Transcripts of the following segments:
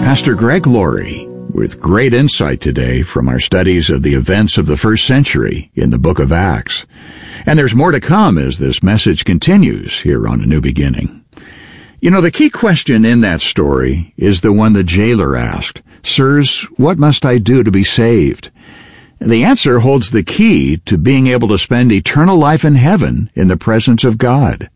Pastor Greg Laurie with great insight today from our studies of the events of the first century in the book of Acts. And there's more to come as this message continues here on A New Beginning. You know, the key question in that story is the one the jailer asked, "Sirs, what must I do to be saved?" The answer holds the key to being able to spend eternal life in heaven in the presence of God.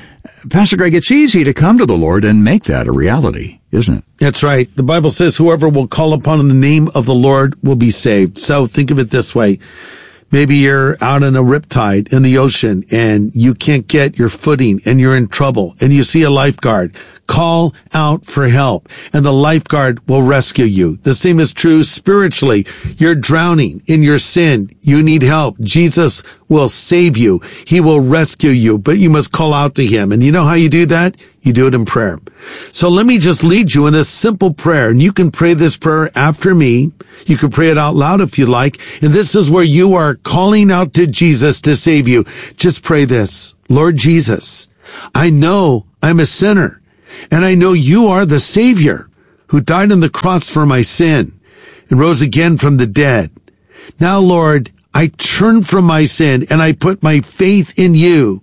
Pastor Greg, it's easy to come to the Lord and make that a reality, isn't it? That's right. The Bible says whoever will call upon the name of the Lord will be saved. So think of it this way. Maybe you're out in a riptide in the ocean and you can't get your footing and you're in trouble and you see a lifeguard. Call out for help and the lifeguard will rescue you. The same is true spiritually. You're drowning in your sin. You need help. Jesus will save you. He will rescue you, but you must call out to him. And you know how you do that? You do it in prayer. So let me just lead you in a simple prayer, and you can pray this prayer after me. You can pray it out loud if you like. And this is where you are calling out to Jesus to save you. Just pray this. Lord Jesus, I know I'm a sinner, and I know you are the Savior who died on the cross for my sin and rose again from the dead. Now, Lord, I turn from my sin and I put my faith in you.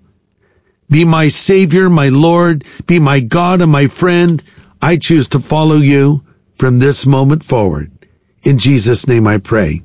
Be my Savior, my Lord, be my God and my friend. I choose to follow you from this moment forward. In Jesus' name I pray.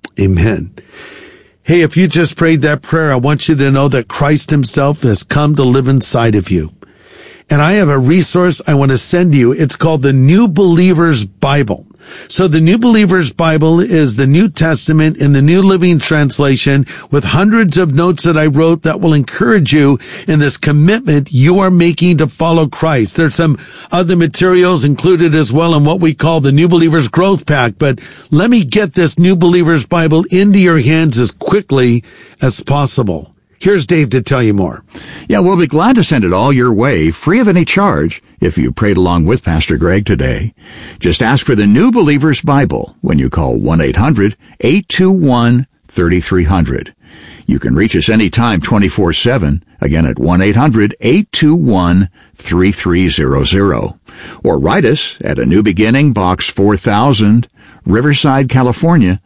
Amen. Hey, if you just prayed that prayer, I want you to know that Christ himself has come to live inside of you. And I have a resource I want to send you. It's called the New Believer's Bible. So the New Believer's Bible is the New Testament in the New Living Translation with hundreds of notes that I wrote that will encourage you in this commitment you are making to follow Christ. There's some other materials included as well in what we call the New Believer's Growth Pack, but let me get this New Believer's Bible into your hands as quickly as possible. Here's Dave to tell you more. Yeah, we'll be glad to send it all your way, free of any charge, if you prayed along with Pastor Greg today. Just ask for the New Believer's Bible when you call 1-800-821-3300. You can reach us anytime 24/7, again at 1-800-821-3300. Or write us at A New Beginning, Box 4000, Riverside, California,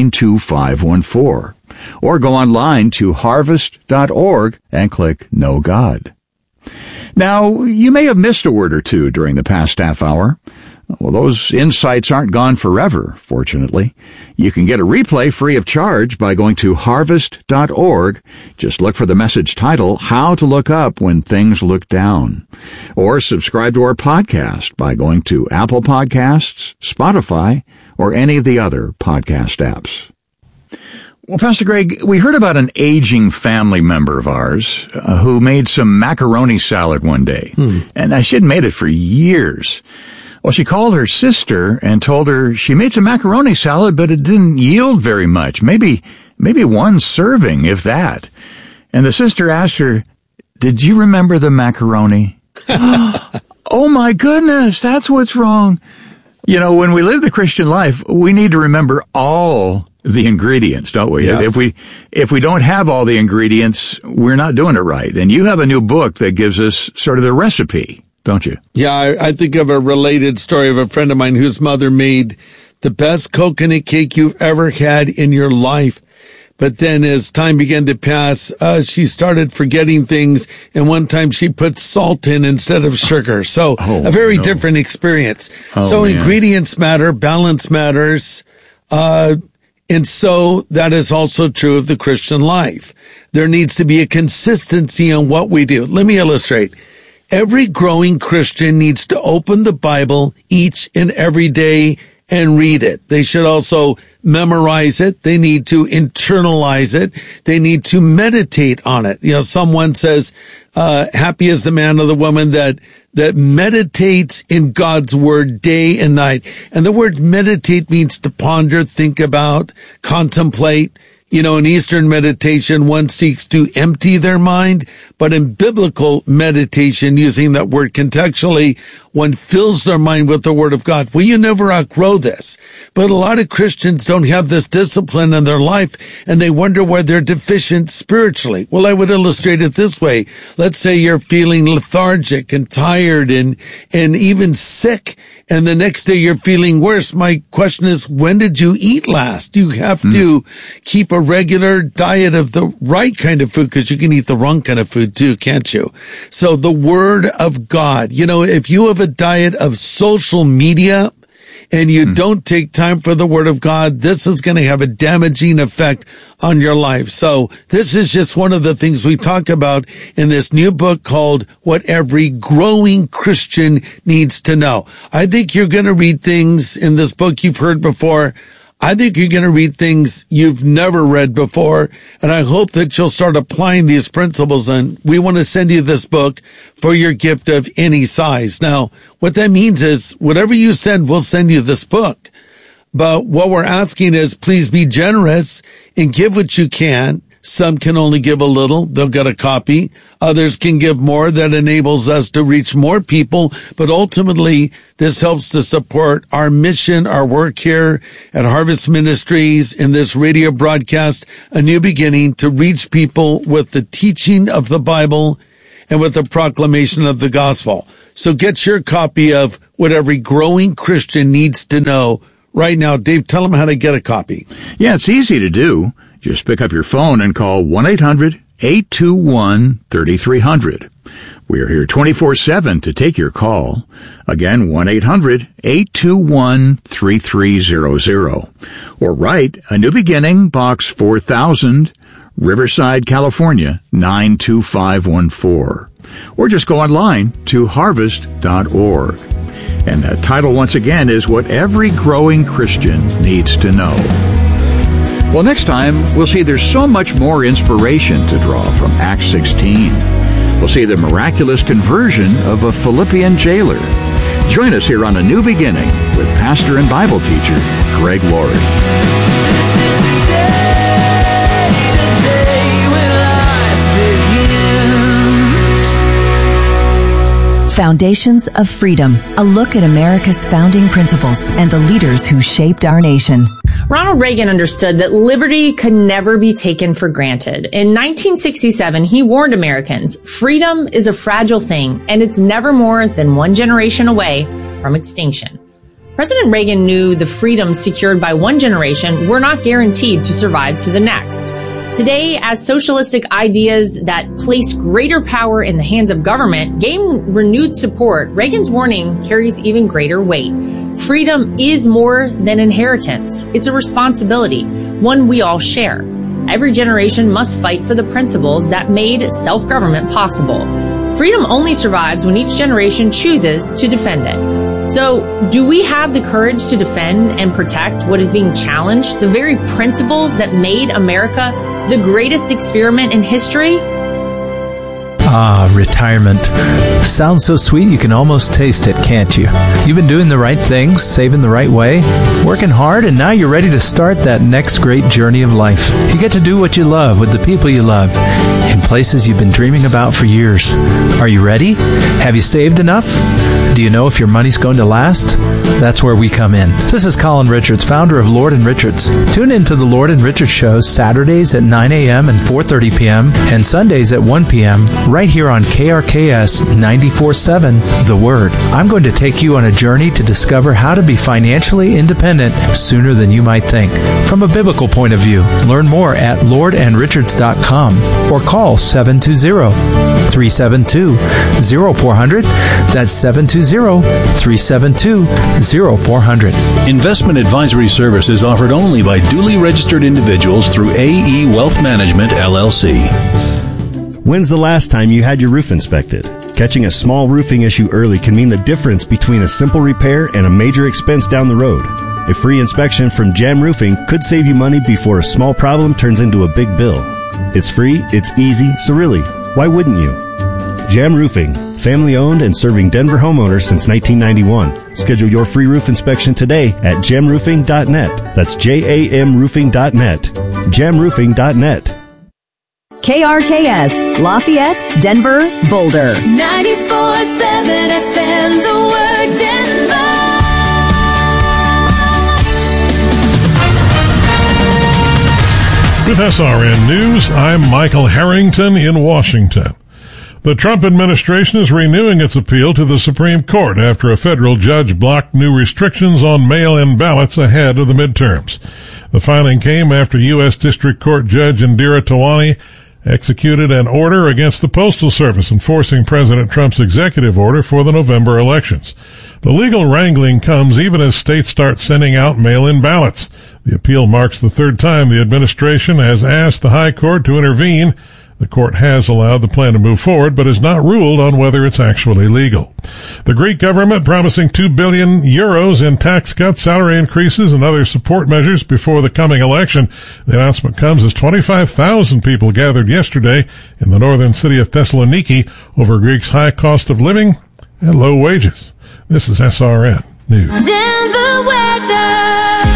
92514. Or go online to harvest.org and click Know God. Now, you may have missed a word or two during the past half hour. Well, those insights aren't gone forever, fortunately. You can get a replay free of charge by going to harvest.org. Just look for the message title, How to Look Up When Things Look Down. Or subscribe to our podcast by going to Apple Podcasts, Spotify, or any of the other podcast apps. Well, Pastor Greg, we heard about an aging family member of ours who made some macaroni salad one day. And she'd made it for years. Well, she called her sister and told her she made some macaroni salad, but it didn't yield very much. Maybe one serving, if that. And the sister asked her, "Did you remember the macaroni?" Oh, my goodness, that's what's wrong. You know, when we live the Christian life, we need to remember all the ingredients, don't we? Yes. If we don't have all the ingredients, we're not doing it right. And you have a new book that gives us sort of the recipe, don't you? Yeah, I think of a related story of a friend of mine whose mother made the best coconut cake you've ever had in your life. But then as time began to pass, she started forgetting things, and one time she put salt in instead of sugar. So a very different experience. So ingredients matter, balance matters, and so that is also true of the Christian life. There needs to be a consistency on what we do. Let me illustrate. Every growing Christian needs to open the Bible each and every day and read it. They should also memorize it. They need to internalize it. They need to meditate on it. You know, someone says, happy is the man or the woman that meditates in God's word day and night. And the word meditate means to ponder, think about, contemplate. In Eastern meditation, one seeks to empty their mind, but in biblical meditation, using that word contextually, one fills their mind with the Word of God. Well, you never outgrow this. But a lot of Christians don't have this discipline in their life, and they wonder why they're deficient spiritually. Well, I would illustrate it this way. Let's say you're feeling lethargic and tired and even sick, and the next day you're feeling worse. My question is, when did you eat last? You have to keep a regular diet of the right kind of food, because you can eat the wrong kind of food too, can't you? So the Word of God, if you have a diet of social media and you don't take time for the Word of God, this is going to have a damaging effect on your life. So this is just one of the things we talk about in this new book called What Every Growing Christian Needs to Know. I think you're going to read things in this book you've heard before. I think you're going to read things you've never read before, and I hope that you'll start applying these principles, and we want to send you this book for your gift of any size. Now, what that means is whatever you send, we'll send you this book. But what we're asking is please be generous and give what you can. Some can only give a little. They'll get a copy. Others can give more. That enables us to reach more people. But ultimately, this helps to support our mission, our work here at Harvest Ministries in this radio broadcast, A New Beginning, to reach people with the teaching of the Bible and with the proclamation of the gospel. So get your copy of What Every Growing Christian Needs to Know right now. Dave, tell them how to get a copy. Yeah, it's easy to do. Just pick up your phone and call 1-800-821-3300. We are here 24/7 to take your call. Again, 1-800-821-3300. Or write A New Beginning, Box 4000, Riverside, California, 92514. Or just go online to harvest.org. And the title once again is What Every Growing Christian Needs to Know. Well, next time, we'll see there's so much more inspiration to draw from Acts 16. We'll see the miraculous conversion of a Philippian jailer. Join us here on A New Beginning with pastor and Bible teacher Greg Laurie. Foundations of Freedom, a look at America's founding principles and the leaders who shaped our nation. Ronald Reagan understood that liberty could never be taken for granted. In 1967, he warned Americans, freedom is a fragile thing, and it's never more than one generation away from extinction. President Reagan knew the freedoms secured by one generation were not guaranteed to survive to the next. Today, as socialistic ideas that place greater power in the hands of government gain renewed support, Reagan's warning carries even greater weight. Freedom is more than inheritance. It's a responsibility, one we all share. Every generation must fight for the principles that made self-government possible. Freedom only survives when each generation chooses to defend it. So, do we have the courage to defend and protect what is being challenged, the very principles that made America the greatest experiment in history? Retirement. Sounds so sweet you can almost taste it, can't you? You've been doing the right things, saving the right way, working hard, and now you're ready to start that next great journey of life. You get to do what you love with the people you love in places you've been dreaming about for years. Are you ready? Have you saved enough? Do you know if your money's going to last? That's where we come in. This is Colin Richards, founder of Lord & Richards. Tune in to the Lord & Richards shows Saturdays at 9 a.m. and 4:30 p.m. and Sundays at 1 p.m. right here on KRKS 94.7, The Word. I'm going to take you on a journey to discover how to be financially independent sooner than you might think. From a biblical point of view, learn more at lordandrichards.com or call 720-372-0400. That's 720-372-0400. Investment advisory service is offered only by duly registered individuals through AE Wealth Management, LLC. When's the last time you had your roof inspected? Catching a small roofing issue early can mean the difference between a simple repair and a major expense down the road. A free inspection from Jam Roofing could save you money before a small problem turns into a big bill. It's free, it's easy, so really, why wouldn't you? Jam Roofing, family-owned and serving Denver homeowners since 1991. Schedule your free roof inspection today at jamroofing.net. That's JAMroofing.net. jamroofing.net. KRKS, Lafayette, Denver, Boulder. 94.7 FM, The Word, Denver. With SRN News, I'm Michael Harrington in Washington. The Trump administration is renewing its appeal to the Supreme Court after a federal judge blocked new restrictions on mail-in ballots ahead of the midterms. The filing came after U.S. District Court Judge Indira Tawani executed an order against the Postal Service enforcing President Trump's executive order for the November elections. The legal wrangling comes even as states start sending out mail-in ballots. The appeal marks the third time the administration has asked the High Court to intervene. The court has allowed the plan to move forward, but has not ruled on whether it's actually legal. The Greek government promising €2 billion in tax cuts, salary increases, and other support measures before the coming election. The announcement comes as 25,000 people gathered yesterday in the northern city of Thessaloniki over Greece's high cost of living and low wages. This is SRN News. Denver weather.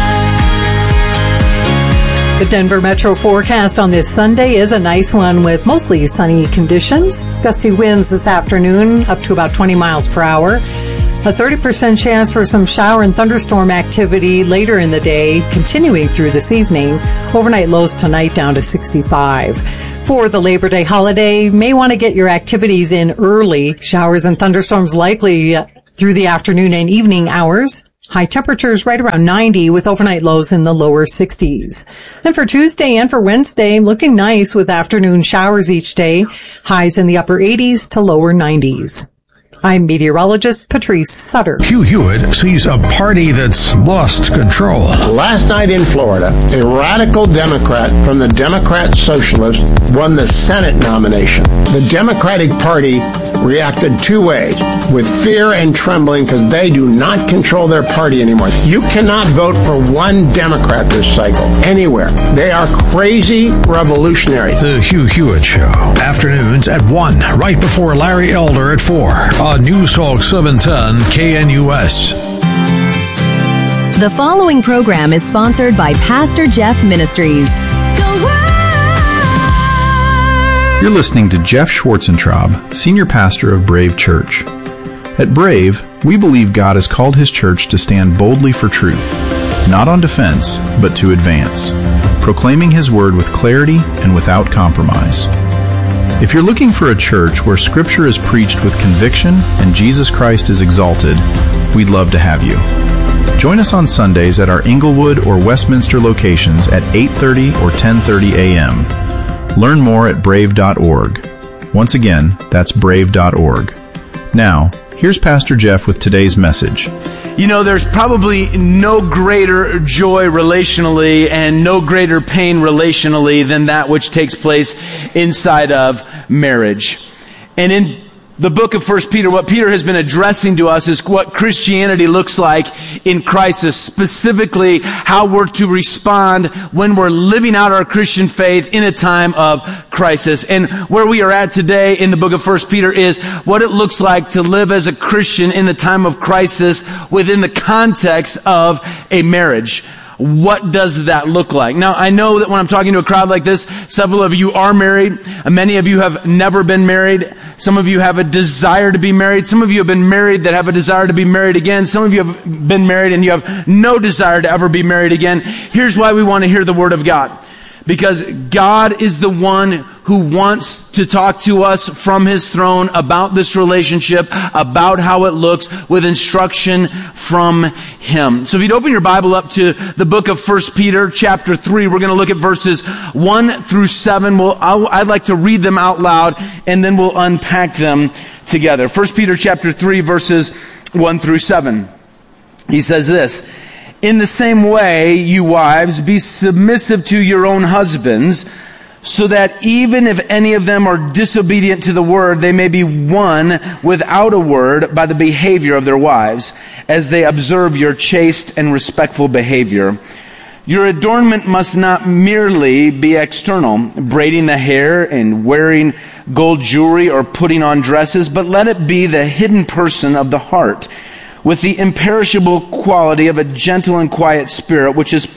The Denver Metro forecast on this Sunday is a nice one with mostly sunny conditions. Gusty winds this afternoon up to about 20 miles per hour. A 30% chance for some shower and thunderstorm activity later in the day, continuing through this evening. Overnight lows tonight down to 65. For the Labor Day holiday, may want to get your activities in early. Showers and thunderstorms likely through the afternoon and evening hours. High temperatures right around 90 with overnight lows in the lower 60s. And for Tuesday and for Wednesday, looking nice with afternoon showers each day. Highs in the upper 80s to lower 90s. I'm meteorologist Patrice Sutter. Hugh Hewitt sees a party that's lost control. Last night in Florida, a radical Democrat from the Democrat Socialists won the Senate nomination. The Democratic Party reacted two ways, with fear and trembling because they do not control their party anymore. You cannot vote for one Democrat this cycle, anywhere. They are crazy revolutionaries. The Hugh Hewitt Show, afternoons at 1, right before Larry Elder at 4. On News Talk 710 KNUS. The following program is sponsored by Pastor Jeff Ministries. You're listening to Jeff Schwarzentraub, Senior Pastor of Brave Church. At Brave, we believe God has called His church to stand boldly for truth, not on defense, but to advance, proclaiming His word with clarity and without compromise. If you're looking for a church where Scripture is preached with conviction and Jesus Christ is exalted, we'd love to have you. Join us on Sundays at our Inglewood or Westminster locations at 8:30 or 10:30 a.m. Learn more at brave.org. Once again, that's brave.org. Now, here's Pastor Jeff with today's message. You know, there's probably no greater joy relationally and no greater pain relationally than that which takes place inside of marriage. And in the book of 1 Peter, what Peter has been addressing to us is what Christianity looks like in crisis, specifically how we're to respond when we're living out our Christian faith in a time of crisis. And where we are at today in the book of 1 Peter is what it looks like to live as a Christian in the time of crisis within the context of a marriage. What does that look like? Now, I know that when I'm talking to a crowd like this, several of you are married. Many of you have never been married. Some of you have a desire to be married. Some of you have been married that have a desire to be married again. Some of you have been married and you have no desire to ever be married again. Here's why we want to hear the Word of God. Because God is the one who wants to talk to us from His throne about this relationship, about how it looks, with instruction from Him. So if you'd open your Bible up to the book of 1 Peter chapter 3, we're going to look at verses 1 through 7. I'd like to read them out loud, and then we'll unpack them together. 1 Peter chapter 3, verses 1 through 7. He says this: "In the same way, you wives, be submissive to your own husbands, so that even if any of them are disobedient to the word, they may be won without a word by the behavior of their wives, as they observe your chaste and respectful behavior. Your adornment must not merely be external, braiding the hair and wearing gold jewelry or putting on dresses, but let it be the hidden person of the heart, with the imperishable quality of a gentle and quiet spirit, which is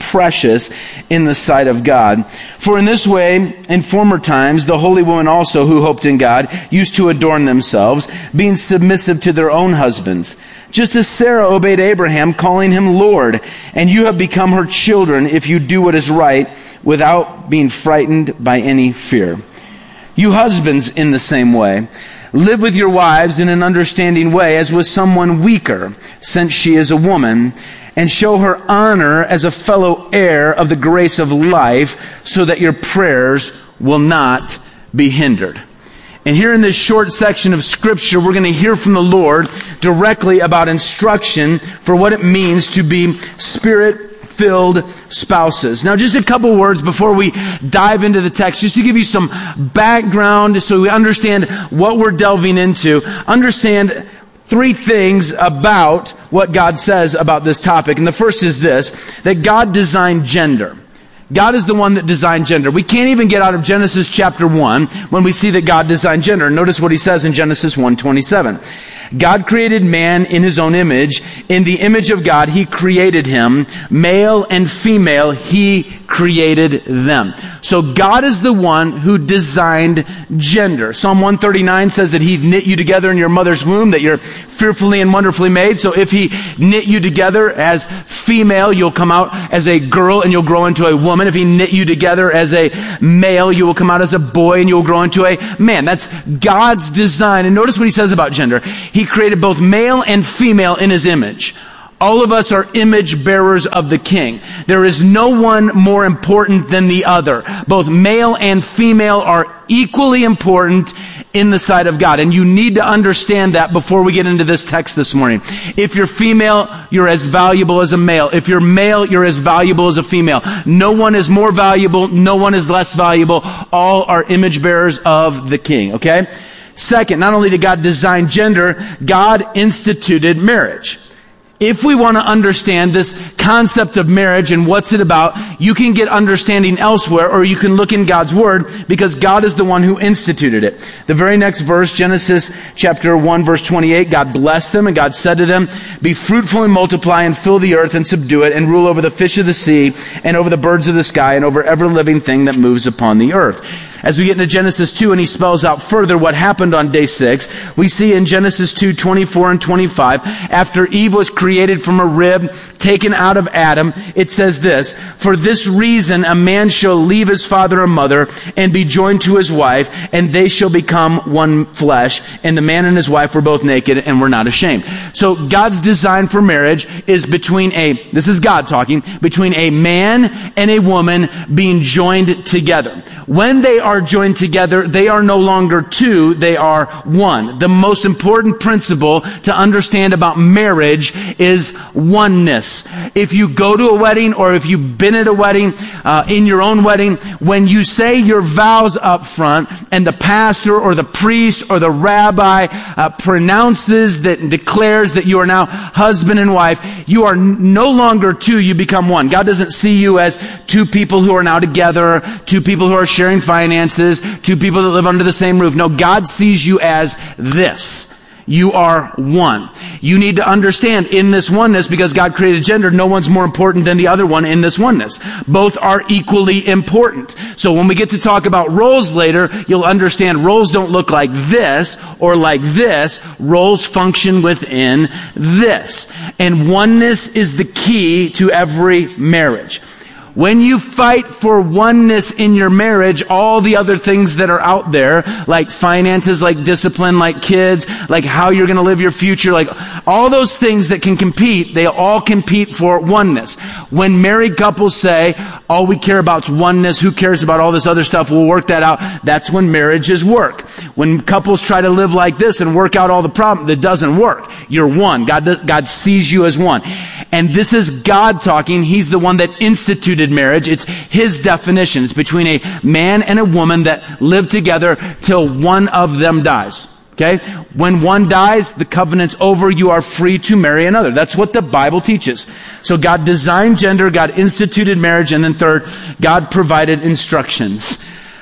precious in the sight of God. For in this way, in former times, the holy women also who hoped in God used to adorn themselves, being submissive to their own husbands. Just as Sarah obeyed Abraham, calling him Lord, and you have become her children if you do what is right without being frightened by any fear. You husbands, in the same way, live with your wives in an understanding way as with someone weaker, since she is a woman, and show her honor as a fellow heir of the grace of life, so that your prayers will not be hindered. And here in this short section of Scripture, we're going to hear from the Lord directly about instruction for what it means to be Spirit-filled spouses. Now, just a couple words before we dive into the text, just to give you some background so we understand what we're delving into. Understand three things about what God says about this topic. And the first is this, that God designed gender. God is the one that designed gender. We can't even get out of Genesis chapter 1 when we see that God designed gender. Notice what he says in Genesis 1:27. God created man in his own image. In the image of God, he created him. Male and female, he created them. So God is the one who designed gender. Psalm 139 says that he knit you together in your mother's womb, that you're fearfully and wonderfully made. So if he knit you together as female, you'll come out as a girl and you'll grow into a woman. If he knit you together as a male, you will come out as a boy and you'll grow into a man. That's God's design. And notice what he says about gender. He created both male and female in his image. All of us are image bearers of the King. There is no one more important than the other. Both male and female are equally important in the sight of God. And you need to understand that before we get into this text this morning. If you're female, you're as valuable as a male. If you're male, you're as valuable as a female. No one is more valuable. No one is less valuable. All are image bearers of the King. Okay? Second, not only did God design gender, God instituted marriage. If we want to understand this concept of marriage and what's it about, you can get understanding elsewhere, or you can look in God's Word, because God is the one who instituted it. The very next verse, Genesis chapter 1, verse 28, God blessed them, and God said to them, "Be fruitful and multiply and fill the earth and subdue it, and rule over the fish of the sea and over the birds of the sky and over every living thing that moves upon the earth." As we get into Genesis 2 and he spells out further what happened on day 6, we see in Genesis 2, 24 and 25, after Eve was created from a rib taken out of Adam, it says this, "For this reason a man shall leave his father and mother and be joined to his wife, and they shall become one flesh. And the man and his wife were both naked and were not ashamed." So God's design for marriage is this is God talking, between a man and a woman being joined together. When they are joined together, they are no longer two, they are one. The most important principle to understand about marriage is oneness. If you go to a wedding, or if you've been at a wedding, in your own wedding, when you say your vows up front, and the pastor or the priest or the rabbi pronounces that and declares that you are now husband and wife, you are no longer two, you become one. God doesn't see you as two people who are now together, two people who are sharing finances, two people that live under the same roof. No, God sees you as this. You are one. You need to understand in this oneness, because God created gender, no one's more important than the other one in this oneness. Both are equally important. So when we get to talk about roles later, you'll understand roles don't look like this or like this. Roles function within this. And oneness is the key to every marriage. When you fight for oneness in your marriage, all the other things that are out there, like finances, like discipline, like kids, like how you're going to live your future, like all those things that can compete, they all compete for oneness. When married couples say, all we care about is oneness, who cares about all this other stuff, we'll work that out, that's when marriages work. When couples try to live like this and work out all the problems, that doesn't work. You're one. God sees you as one. And this is God talking. He's the one that instituted marriage. It's His definition. It's between a man and a woman that live together till one of them dies. Okay? When one dies, the covenant's over. You are free to marry another. That's what the Bible teaches. So God designed gender, God instituted marriage, and then third, God provided instructions.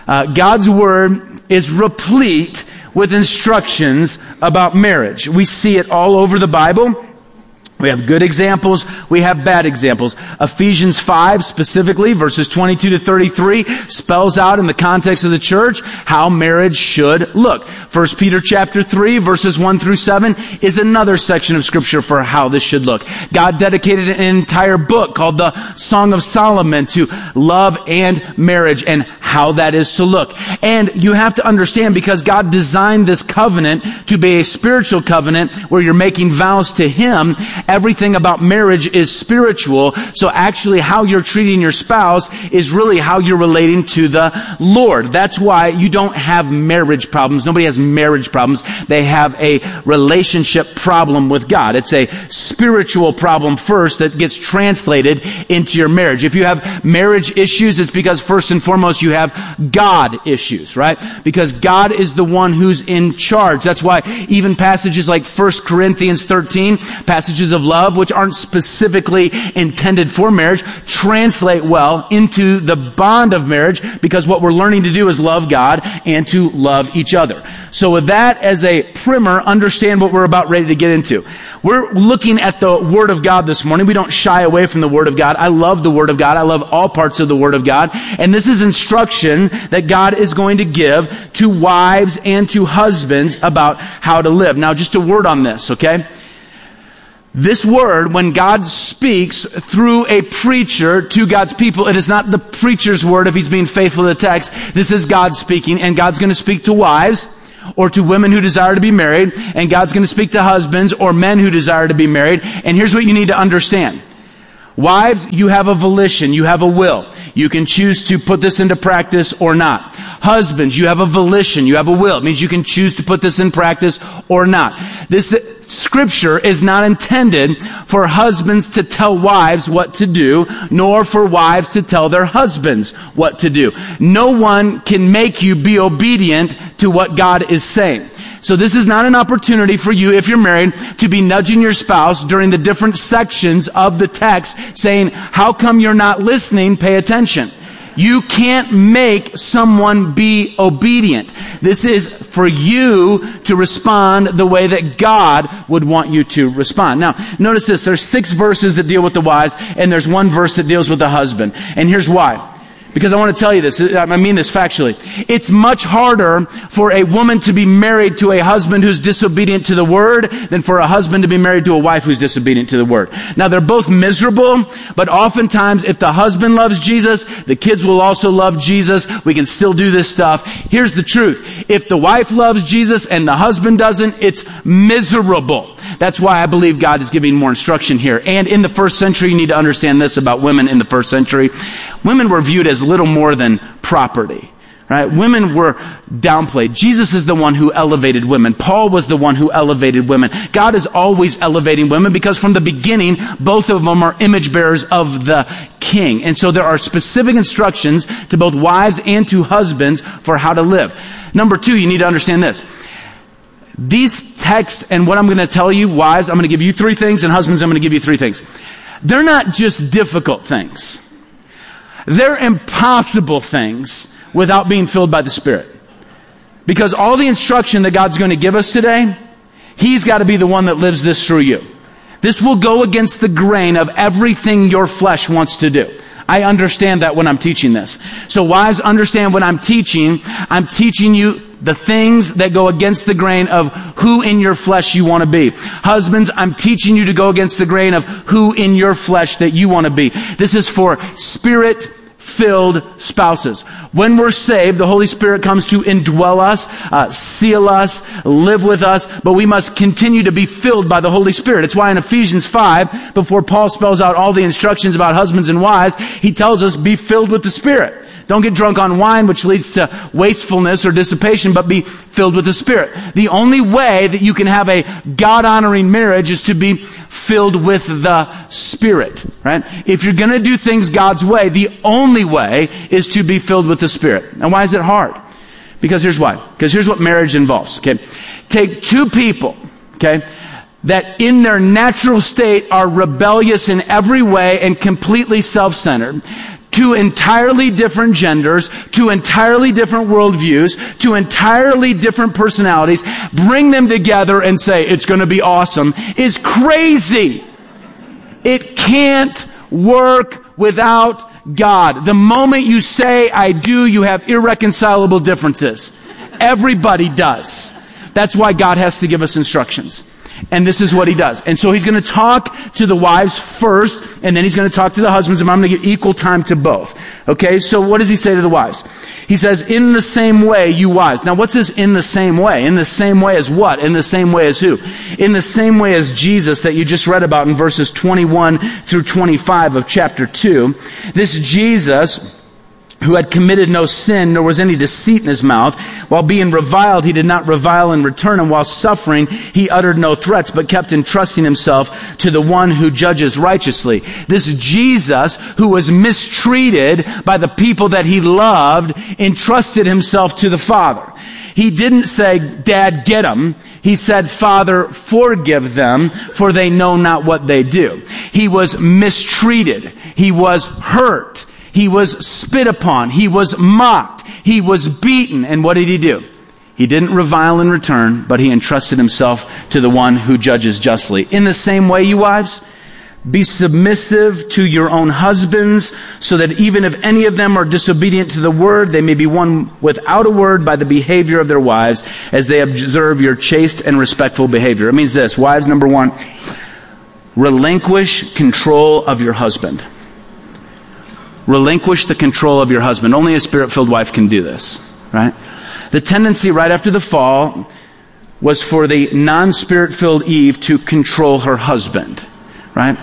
God's Word is replete with instructions about marriage. We see it all over the Bible. We have good examples, we have bad examples. Ephesians 5 specifically, verses 22 to 33, spells out in the context of the church how marriage should look. 1 Peter chapter 3, verses 1 through 7 is another section of scripture for how this should look. God dedicated an entire book called the Song of Solomon to love and marriage and how that is to look. And you have to understand, because God designed this covenant to be a spiritual covenant where you're making vows to Him, everything about marriage is spiritual. So actually how you're treating your spouse is really how you're relating to the Lord. That's why you don't have marriage problems. Nobody has marriage problems. They have a relationship problem with God. It's a spiritual problem first that gets translated into your marriage. If you have marriage issues, it's because first and foremost you have God issues, right? Because God is the one who's in charge. That's why even passages like 1 Corinthians 13, passages of love, which aren't specifically intended for marriage, translate well into the bond of marriage, because what we're learning to do is love God and to love each other. So with that as a primer, understand what we're about ready to get into. We're looking at the Word of God this morning. We don't shy away from the Word of God. I love the Word of God. I love all parts of the Word of God. And this is instruction that God is going to give to wives and to husbands about how to live. Now, just a word on this, okay? This word, when God speaks through a preacher to God's people, it is not the preacher's word if he's being faithful to the text. This is God speaking, and God's going to speak to wives or to women who desire to be married, and God's going to speak to husbands or men who desire to be married. And here's what you need to understand. Wives, you have a volition, you have a will. You can choose to put this into practice or not. Husbands, you have a volition, you have a will. It means you can choose to put this in practice or not. This scripture is not intended for husbands to tell wives what to do, nor for wives to tell their husbands what to do. No one can make you be obedient to what God is saying. So this is not an opportunity for you, if you're married, to be nudging your spouse during the different sections of the text saying, how come you're not listening? Pay attention. You can't make someone be obedient. This is for you to respond the way that God would want you to respond. Now, notice this. There's 6 verses that deal with the wives, and there's 1 verse that deals with the husband. And here's why. Because I want to tell you this. I mean this factually. It's much harder for a woman to be married to a husband who's disobedient to the word than for a husband to be married to a wife who's disobedient to the word. Now, they're both miserable, but oftentimes if the husband loves Jesus, the kids will also love Jesus. We can still do this stuff. Here's the truth. If the wife loves Jesus and the husband doesn't, it's miserable. That's why I believe God is giving more instruction here. And in the first century, you need to understand this about women in the first century. Women were viewed as little more than property, right? Women were downplayed. Jesus is the one who elevated women. Paul was the one who elevated women. God is always elevating women because from the beginning, both of them are image bearers of the King. And so there are specific instructions to both wives and to husbands for how to live. Number 2, you need to understand this. These texts and what I'm going to tell you, wives, I'm going to give you 3 things, and husbands, I'm going to give you 3 things. They're not just difficult things. They're impossible things without being filled by the Spirit. Because all the instruction that God's going to give us today, He's got to be the one that lives this through you. This will go against the grain of everything your flesh wants to do. I understand that when I'm teaching this. So wives, understand when I'm teaching you the things that go against the grain of who in your flesh you want to be. Husbands, I'm teaching you to go against the grain of who in your flesh that you want to be. This is for Spirit-filled spouses. When we're saved, the Holy Spirit comes to indwell us, seal us, live with us, but we must continue to be filled by the Holy Spirit. It's why in Ephesians 5, before Paul spells out all the instructions about husbands and wives, he tells us, be filled with the Spirit. Don't get drunk on wine, which leads to wastefulness or dissipation, but be filled with the Spirit. The only way that you can have a God-honoring marriage is to be filled with the Spirit, right? If you're going to do things God's way, the only way is to be filled with the Spirit. And why is it hard? Because here's why. Because here's what marriage involves, okay? Take 2 people, okay, that in their natural state are rebellious in every way and completely self-centered. 2 entirely different genders, 2 entirely different worldviews, 2 entirely different personalities, bring them together and say, it's going to be awesome, is crazy. It can't work without God. The moment you say, I do, you have irreconcilable differences. Everybody does. That's why God has to give us instructions. And this is what he does. And so he's going to talk to the wives first, and then he's going to talk to the husbands, and I'm going to give equal time to both. Okay, so what does he say to the wives? He says, in the same way, you wives. Now what's this in the same way? In the same way as what? In the same way as who? In the same way as Jesus that you just read about in verses 21 through 25 of chapter 2. This Jesus, who had committed no sin, nor was any deceit in his mouth. While being reviled, he did not revile in return, and while suffering, he uttered no threats, but kept entrusting himself to the one who judges righteously. This Jesus, who was mistreated by the people that he loved, entrusted himself to the Father. He didn't say, Dad, get them. He said, Father, forgive them, for they know not what they do. He was mistreated. He was hurt. He was spit upon. He was mocked. He was beaten. And what did he do? He didn't revile in return, but he entrusted himself to the one who judges justly. In the same way, you wives, be submissive to your own husbands, so that even if any of them are disobedient to the word, they may be won without a word by the behavior of their wives, as they observe your chaste and respectful behavior. It means this. Wives, number one, relinquish control of your husband. Relinquish the control of your husband. Only a spirit-filled wife can do this, right? The tendency right after the fall was for the non-spirit-filled Eve to control her husband, right?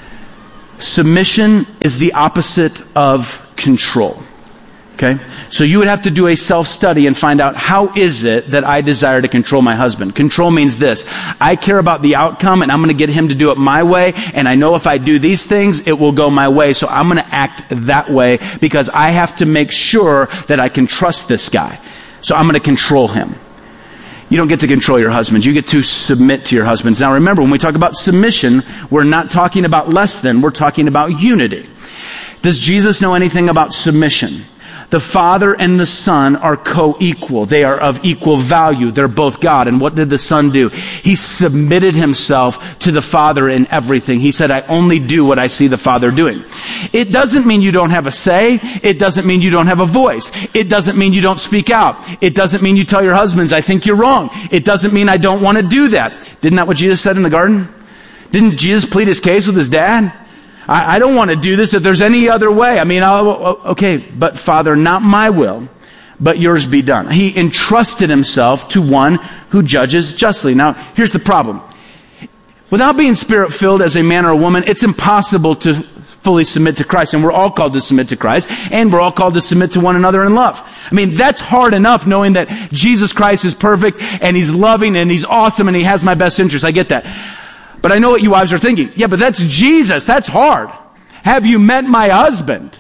Submission is the opposite of control. Okay? So you would have to do a self-study and find out, how is it that I desire to control my husband? Control means this. I care about the outcome, and I'm going to get him to do it my way, and I know if I do these things, it will go my way, so I'm going to act that way because I have to make sure that I can trust this guy. So I'm going to control him. You don't get to control your husbands. You get to submit to your husbands. Now remember, when we talk about submission, we're not talking about less than, we're talking about unity. Does Jesus know anything about submission? The Father and the Son are co-equal. They are of equal value. They're both God. And what did the Son do? He submitted himself to the Father in everything. He said, I only do what I see the Father doing. It doesn't mean you don't have a say. It doesn't mean you don't have a voice. It doesn't mean you don't speak out. It doesn't mean you tell your husbands, I think you're wrong. It doesn't mean I don't want to do that. Isn't that what Jesus said in the garden? Didn't Jesus plead his case with his dad? I don't want to do this if there's any other way. I mean, okay, but Father, not my will, but yours be done. He entrusted himself to one who judges justly. Now, here's the problem. Without being spirit-filled as a man or a woman, it's impossible to fully submit to Christ. And we're all called to submit to Christ, and we're all called to submit to one another in love. I mean, that's hard enough knowing that Jesus Christ is perfect, and he's loving, and he's awesome, and he has my best interest. I get that. But I know what you wives are thinking. Yeah, but that's Jesus. That's hard. Have you met my husband?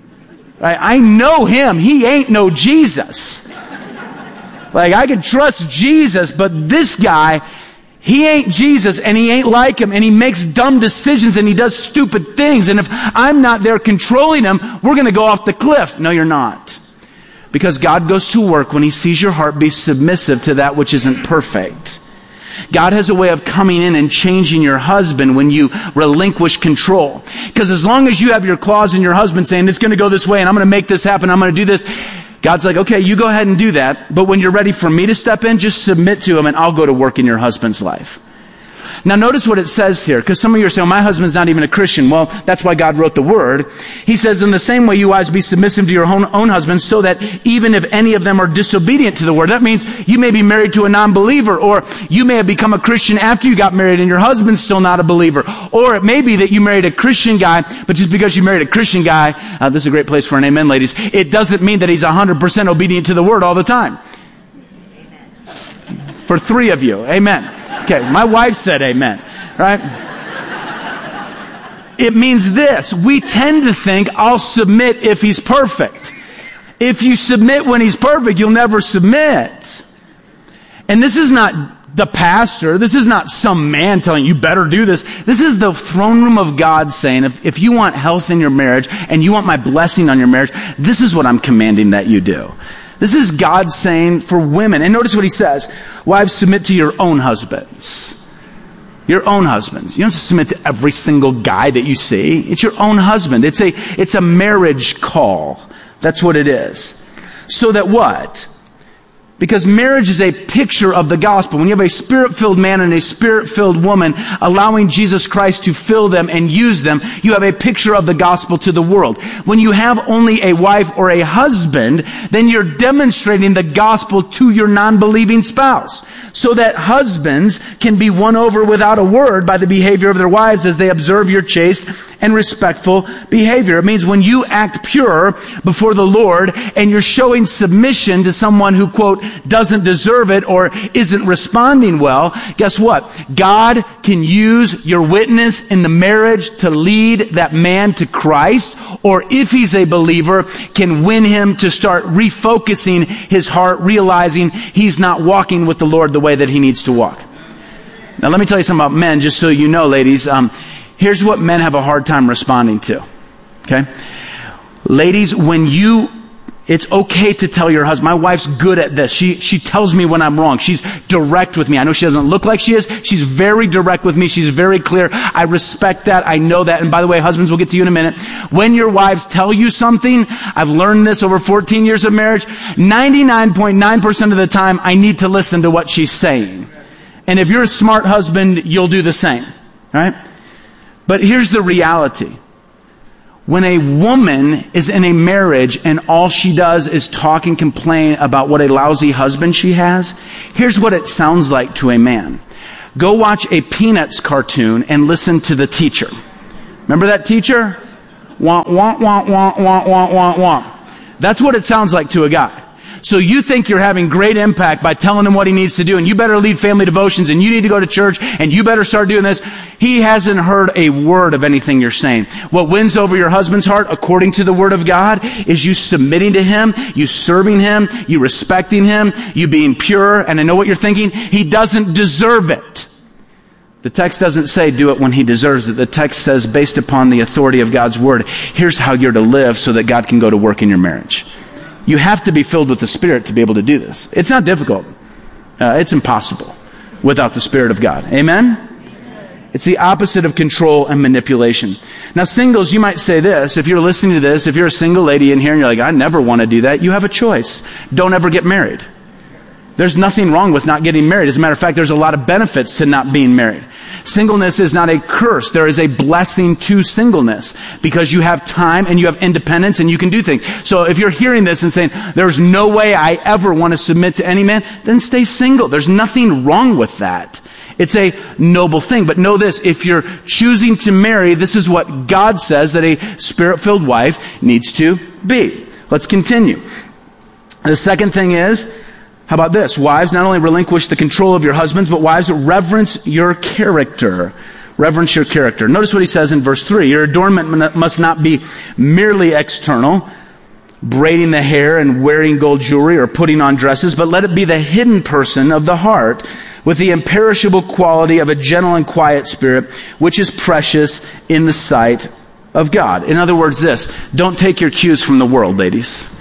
I know him. He ain't no Jesus. Like, I can trust Jesus, but this guy, he ain't Jesus, and he ain't like him, and he makes dumb decisions, and he does stupid things. And if I'm not there controlling him, we're going to go off the cliff. No, you're not. Because God goes to work when he sees your heart be submissive to that which isn't perfect. God has a way of coming in and changing your husband when you relinquish control. Because as long as you have your claws in your husband saying, it's going to go this way and I'm going to make this happen, I'm going to do this, God's like, okay, you go ahead and do that. But when you're ready for me to step in, just submit to him and I'll go to work in your husband's life. Now notice what it says here, because some of you are saying, my husband's not even a Christian. Well, that's why God wrote the word. He says, in the same way, you wives be submissive to your own husbands, so that even if any of them are disobedient to the word, that means you may be married to a non-believer, or you may have become a Christian after you got married and your husband's still not a believer. Or it may be that you married a Christian guy, but just because you married a Christian guy, this is a great place for an amen, ladies, it doesn't mean that he's 100% obedient to the word all the time. For 3 of you, amen. Okay, my wife said amen, right? It means this. We tend to think, I'll submit if he's perfect. If you submit when he's perfect, you'll never submit. And this is not the pastor. This is not some man telling you better do this. This is the throne room of God saying, if you want health in your marriage and you want my blessing on your marriage, this is what I'm commanding that you do. This is God saying for women. And notice what he says. Wives, submit to your own husbands. Your own husbands. You don't submit to every single guy that you see. It's your own husband. It's a marriage call. That's what it is. So that what? Because marriage is a picture of the gospel. When you have a Spirit-filled man and a Spirit-filled woman allowing Jesus Christ to fill them and use them, you have a picture of the gospel to the world. When you have only a wife or a husband, then you're demonstrating the gospel to your non-believing spouse. So that husbands can be won over without a word by the behavior of their wives as they observe your chaste and respectful behavior. It means when you act pure before the Lord and you're showing submission to someone who, quote, doesn't deserve it or isn't responding well, guess what? God can use your witness in the marriage to lead that man to Christ, or if he's a believer, can win him to start refocusing his heart, realizing he's not walking with the Lord the way that he needs to walk. Now let me tell you something about men, just so you know, ladies. Here's what men have a hard time responding to. Okay? Ladies, it's okay to tell your husband. My wife's good at this. She tells me when I'm wrong. She's direct with me. I know she doesn't look like she is. She's very direct with me. She's very clear. I respect that. I know that. And by the way, husbands, we'll get to you in a minute. When your wives tell you something, I've learned this over 14 years of marriage, 99.9% of the time, I need to listen to what she's saying. And if you're a smart husband, you'll do the same. All right? But here's the reality. When a woman is in a marriage and all she does is talk and complain about what a lousy husband she has, here's what it sounds like to a man. Go watch a Peanuts cartoon and listen to the teacher. Remember that teacher? Wah, wah, wah, wah, wah, wah, wah, wah. That's what it sounds like to a guy. So you think you're having great impact by telling him what he needs to do, and you better lead family devotions, and you need to go to church, and you better start doing this. He hasn't heard a word of anything you're saying. What wins over your husband's heart, according to the Word of God, is you submitting to him, you serving him, you respecting him, you being pure. And I know what you're thinking. He doesn't deserve it. The text doesn't say do it when he deserves it. The text says, based upon the authority of God's Word, here's how you're to live so that God can go to work in your marriage. You have to be filled with the Spirit to be able to do this. It's not difficult. It's impossible without the Spirit of God. Amen? It's the opposite of control and manipulation. Now, singles, you might say this. If you're listening to this, if you're a single lady in here and you're like, I never want to do that, you have a choice. Don't ever get married. There's nothing wrong with not getting married. As a matter of fact, there's a lot of benefits to not being married. Singleness is not a curse. There is a blessing to singleness because you have time and you have independence and you can do things. So if you're hearing this and saying, there's no way I ever want to submit to any man, then stay single. There's nothing wrong with that. It's a noble thing. But know this, if you're choosing to marry, this is what God says that a Spirit-filled wife needs to be. Let's continue. The second thing is, how about this? Wives, not only relinquish the control of your husbands, but wives, reverence your character. Reverence your character. Notice what he says in verse 3. Your adornment must not be merely external, braiding the hair and wearing gold jewelry or putting on dresses, but let it be the hidden person of the heart with the imperishable quality of a gentle and quiet spirit, which is precious in the sight of God. In other words, this, don't take your cues from the world, ladies.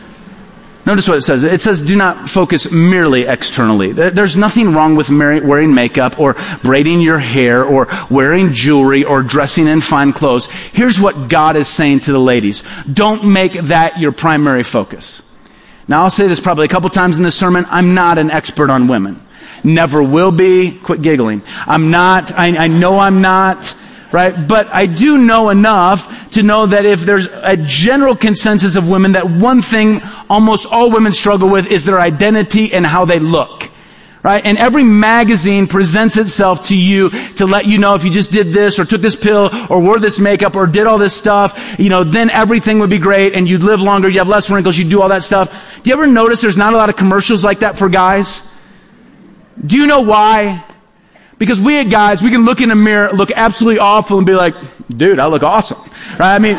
Notice what it says. It says, do not focus merely externally. There's nothing wrong with wearing makeup or braiding your hair or wearing jewelry or dressing in fine clothes. Here's what God is saying to the ladies. Don't make that your primary focus. Now, I'll say this probably a couple times in this sermon. I'm not an expert on women. Never will be. Quit giggling. I'm not. I know I'm not. Right? But I do know enough to know that if there's a general consensus of women, that one thing almost all women struggle with is their identity and how they look. Right? And every magazine presents itself to you to let you know if you just did this or took this pill or wore this makeup or did all this stuff, then everything would be great and you'd live longer, you have less wrinkles, you'd do all that stuff. Do you ever notice there's not a lot of commercials like that for guys? Do you know why? Because we guys, we can look in a mirror, look absolutely awful and be like, dude, I look awesome. Right? I mean,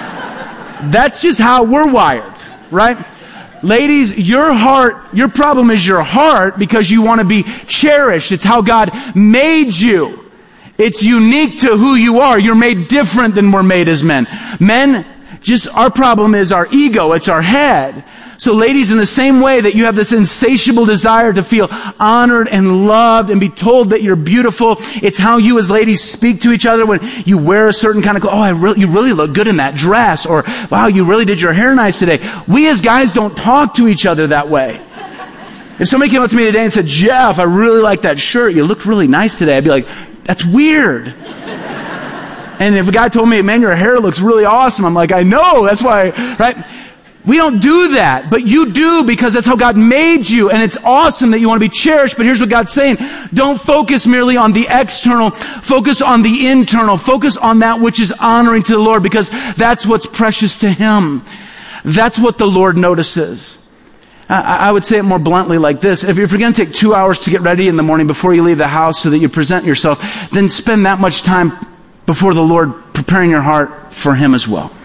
that's just how we're wired. Right? Ladies, your problem is your heart because you want to be cherished. It's how God made you. It's unique to who you are. You're made different than we're made as men. Men, our problem is our ego. It's our head. So ladies, in the same way that you have this insatiable desire to feel honored and loved and be told that you're beautiful, it's how you as ladies speak to each other when you wear a certain kind of clothes. Oh, you really look good in that dress. Or, wow, you really did your hair nice today. We as guys don't talk to each other that way. If somebody came up to me today and said, Jeff, I really like that shirt. You looked really nice today. I'd be like, that's weird. And if a guy told me, man, your hair looks really awesome, I'm like, I know, that's why, right? We don't do that, but you do because that's how God made you, and it's awesome that you want to be cherished. But here's what God's saying. Don't focus merely on the external. Focus on the internal. Focus on that which is honoring to the Lord, because that's what's precious to Him. That's what the Lord notices. I would say it more bluntly like this. If you're going to take 2 hours to get ready in the morning before you leave the house so that you present yourself, then spend that much time before the Lord preparing your heart for Him as well.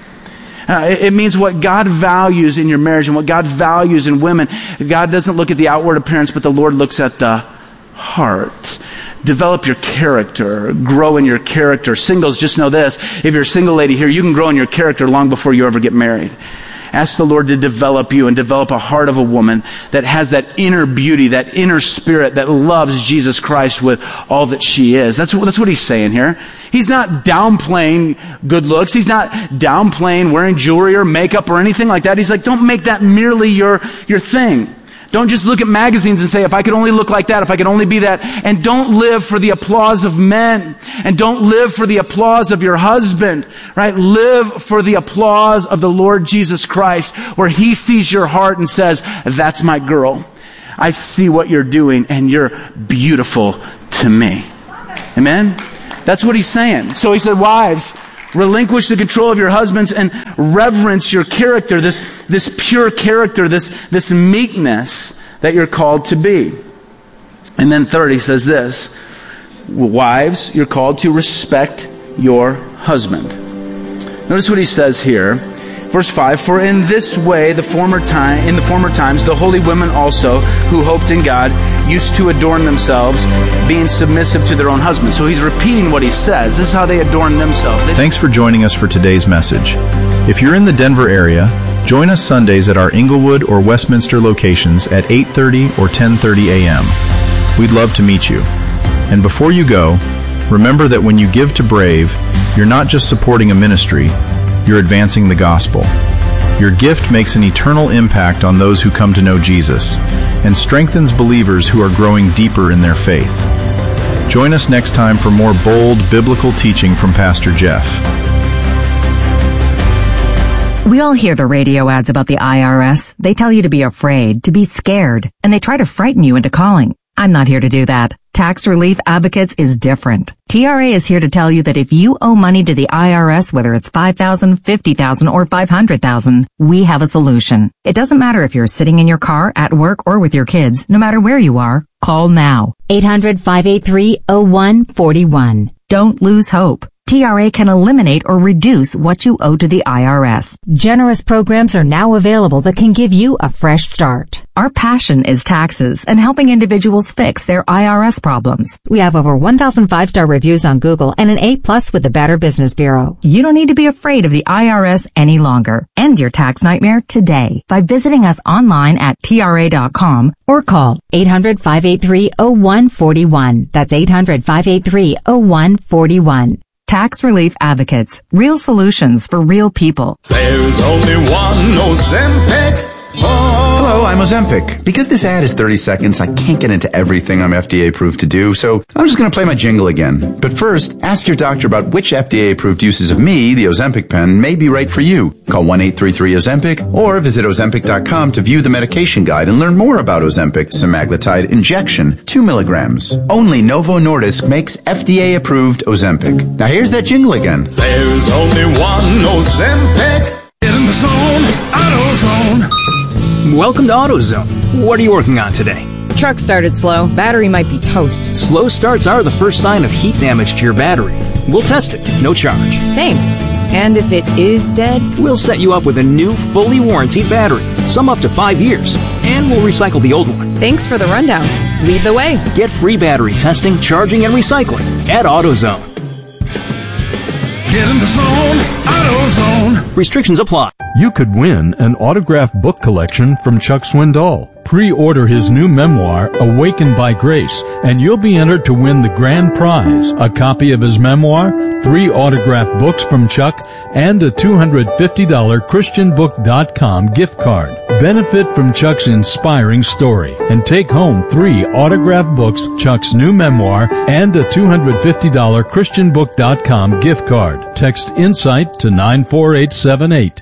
It means what God values in your marriage and what God values in women. God doesn't look at the outward appearance, but the Lord looks at the heart. Develop your character. Grow in your character. Singles, just know this. If you're a single lady here, you can grow in your character long before you ever get married. Ask the Lord to develop you and develop a heart of a woman that has that inner beauty, that inner spirit that loves Jesus Christ with all that she is. That's what He's saying here. He's not downplaying good looks. He's not downplaying wearing jewelry or makeup or anything like that. He's like, don't make that merely your thing. Don't just look at magazines and say, if I could only look like that, if I could only be that. And don't live for the applause of men. And don't live for the applause of your husband, right? Live for the applause of the Lord Jesus Christ, where He sees your heart and says, that's my girl. I see what you're doing and you're beautiful to me. Amen? That's what He's saying. So He said, wives, relinquish the control of your husbands and reverence your character, this pure character, this meekness that you're called to be. And then third, he says this, wives, you're called to respect your husband. Notice what he says here. Verse 5, for in this way, in the former times, the holy women also, who hoped in God, used to adorn themselves, being submissive to their own husbands. So he's repeating what he says. This is how they adorn themselves. Thanks for joining us for today's message. If you're in the Denver area, join us Sundays at our Inglewood or Westminster locations at 8:30 or 10:30 a.m. We'd love to meet you. And before you go, remember that when you give to Brave, you're not just supporting a ministry, you're advancing the gospel. Your gift makes an eternal impact on those who come to know Jesus and strengthens believers who are growing deeper in their faith. Join us next time for more bold biblical teaching from Pastor Jeff. We all hear the radio ads about the IRS. They tell you to be afraid, to be scared, and they try to frighten you into calling. I'm not here to do that. Tax Relief Advocates is different. TRA is here to tell you that if you owe money to the IRS, whether it's $5,000, $50,000, or $500,000, we have a solution. It doesn't matter if you're sitting in your car, at work, or with your kids. No matter where you are, call now. 800-583-0141. Don't lose hope. TRA can eliminate or reduce what you owe to the IRS. Generous programs are now available that can give you a fresh start. Our passion is taxes and helping individuals fix their IRS problems. We have over 1,000 5-star reviews on Google and an A+ with the Better Business Bureau. You don't need to be afraid of the IRS any longer. End your tax nightmare today by visiting us online at TRA.com or call 800-583-0141. That's 800-583-0141. Tax Relief Advocates. Real solutions for real people. There's only one Ozempic. Hello, I'm Ozempic. Because this ad is 30 seconds, I can't get into everything I'm FDA approved to do, so I'm just going to play my jingle again. But first, ask your doctor about which FDA approved uses of me, the Ozempic pen, may be right for you. Call 1-833-OZEMPIC or visit Ozempic.com to view the medication guide and learn more about Ozempic semaglutide injection, 2 milligrams. Only Novo Nordisk makes FDA approved Ozempic. Now here's that jingle again. There's only one Ozempic. Get in the zone, AutoZone. Welcome to AutoZone. What are you working on today? Truck started slow. Battery might be toast. Slow starts are the first sign of heat damage to your battery. We'll test it, no charge. Thanks. And if it is dead? We'll set you up with a new, fully warranted battery, some up to 5 years, and we'll recycle the old one. Thanks for the rundown. Lead the way. Get free battery testing, charging, and recycling at AutoZone. Get in the zone, AutoZone. Restrictions apply. You could win an autographed book collection from Chuck Swindoll. Pre-order his new memoir, Awakened by Grace, and you'll be entered to win the grand prize, a copy of his memoir, 3 autographed books from Chuck, and a $250 ChristianBook.com gift card. Benefit from Chuck's inspiring story and take home 3 autographed books, Chuck's new memoir, and a $250 ChristianBook.com gift card. Text INSIGHT to 94878.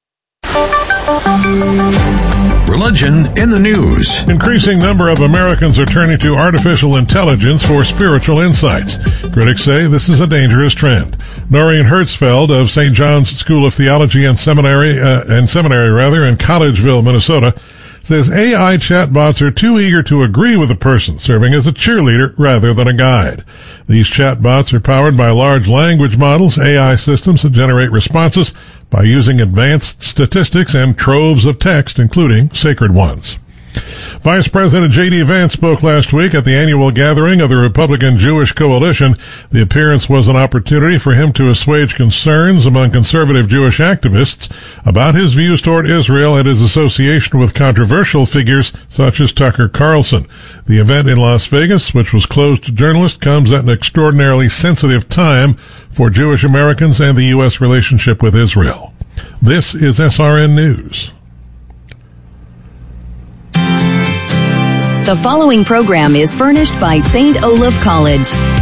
Religion in the news. Increasing number of Americans are turning to artificial intelligence for spiritual insights. Critics say this is a dangerous trend. Noreen Hertzfeld of St. John's School of Theology and Seminary in Collegeville, Minnesota, says AI chatbots are too eager to agree with a person, serving as a cheerleader rather than a guide. These chatbots are powered by large language models, AI systems that generate responses by using advanced statistics and troves of text, including sacred ones. Vice President J.D. Vance spoke last week at the annual gathering of the Republican Jewish Coalition. The appearance was an opportunity for him to assuage concerns among conservative Jewish activists about his views toward Israel and his association with controversial figures such as Tucker Carlson. The event in Las Vegas, which was closed to journalists, comes at an extraordinarily sensitive time for Jewish Americans and the U.S. relationship with Israel. This is SRN News. The following program is furnished by St. Olaf College.